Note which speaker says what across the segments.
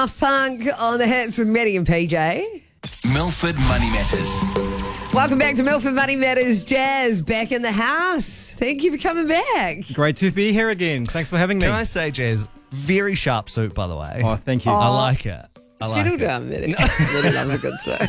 Speaker 1: Daft Punk on the hits with Maddie and PJ.
Speaker 2: Milford Money Matters.
Speaker 1: Welcome back to Milford Money Matters. Jazz, back in the house. Thank you for coming back.
Speaker 3: Great to be here again. Thanks for having me.
Speaker 4: Can I say, Jazz, very sharp suit, by the way.
Speaker 3: Oh, thank you.
Speaker 4: I like it.
Speaker 1: Settle down, Maddie. Maddie loves a good suit.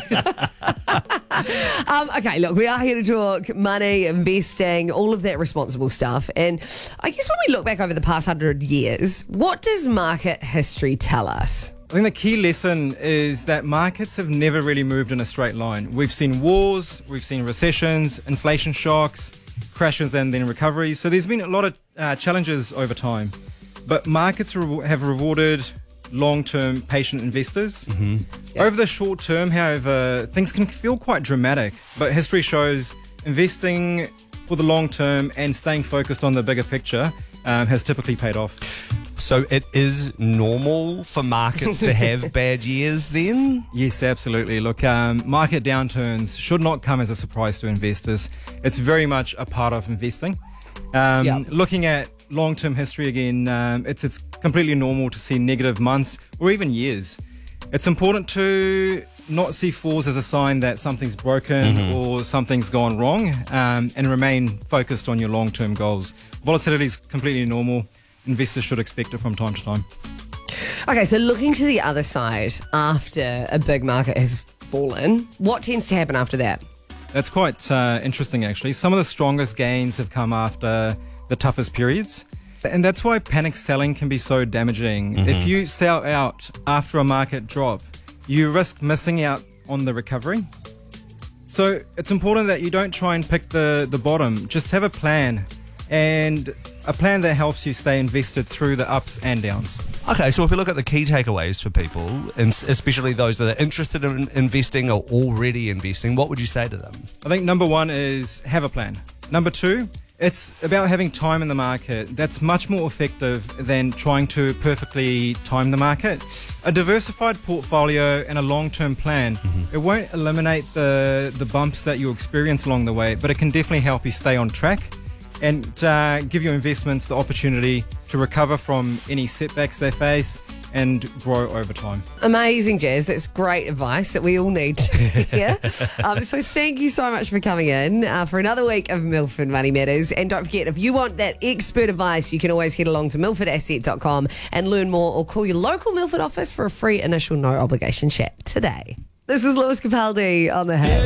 Speaker 1: Okay, look, we are here to talk money, investing, all of that responsible stuff. And I guess when we look back over the past 100 years, what does market history tell us?
Speaker 3: I think the key lesson is that markets have never really moved in a straight line. We've seen wars, we've seen recessions, inflation shocks, crashes and then recoveries. So there's been a lot of challenges over time. But markets have rewarded long-term patient investors. Over the short term, however, things can feel quite dramatic, but history shows investing for the long term and staying focused on the bigger picture has typically paid off.
Speaker 4: So it is normal for markets to have bad years then?
Speaker 3: Yes, absolutely. Look, market downturns should not come as a surprise to investors. It's very much a part of investing. Looking at long-term history again, it's completely normal to see negative months or even years. It's important to not see falls as a sign that something's broken or something's gone wrong, and remain focused on your long-term goals. Volatility is completely normal. Investors should expect it from time to time.
Speaker 1: Okay, so looking to the other side after a big market has fallen, what tends to happen after that?
Speaker 3: That's quite interesting, actually. Some of the strongest gains have come after the toughest periods. And that's why panic selling can be so damaging. If you sell out after a market drop, you risk missing out on the recovery. So it's important that you don't try and pick the bottom. Just have a plan, and a plan that helps you stay invested through the ups and downs.
Speaker 4: Okay, so if we look at the key takeaways for people, and especially those that are interested in investing or already investing, what would you say to them?
Speaker 3: I think number one is have a plan. Number two, it's about having time in the market. That's much more effective than trying to perfectly time the market. A diversified portfolio and a long-term plan, it won't eliminate the bumps that you experience along the way, but it can definitely help you stay on track and give your investments the opportunity to recover from any setbacks they face and grow over time.
Speaker 1: Amazing, Jazz. That's great advice that we all need to hear. So thank you so much for coming in for another week of Milford Money Matters. And don't forget, if you want that expert advice, you can always head along to milfordasset.com and learn more, or call your local Milford office for a free initial no obligation chat today. This is Lewis Capaldi on The Hit.